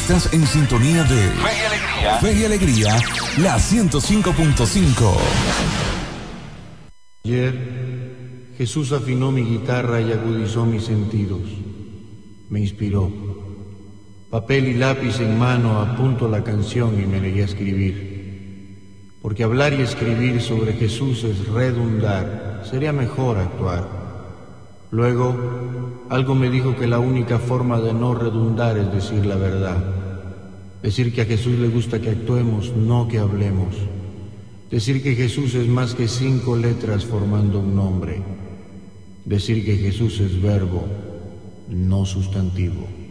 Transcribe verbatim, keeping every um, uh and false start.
Estás en sintonía de Fe y Alegría. Fe y Alegría, la ciento cinco punto cinco. Ayer, Jesús afinó mi guitarra y agudizó mis sentidos. Me inspiró. Papel y lápiz en mano, apunto la canción y me negué a escribir. Porque hablar y escribir sobre Jesús es redundar, sería mejor actuar. Luego, algo me dijo que la única forma de no redundar es decir la verdad. Decir que a Jesús le gusta que actuemos, no que hablemos. Decir que Jesús es más que cinco letras formando un nombre. Decir que Jesús es verbo, no sustantivo.